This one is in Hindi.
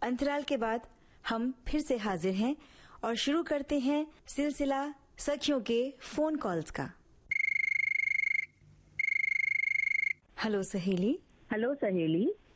अंतराल के बाद हम फिर से हाजिर हैं और शुरू करते हैं सिलसिला सखियों के फोन कॉल्स का। हेलो सहेली। हेलो सहेली।